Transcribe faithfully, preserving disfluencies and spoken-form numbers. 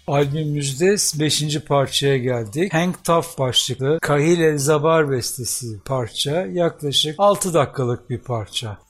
Albümümüzde beşinci parçaya geldik. Hang Tough başlıklı Kahil El Zabar bestesi parça. Yaklaşık altı dakikalık bir parça.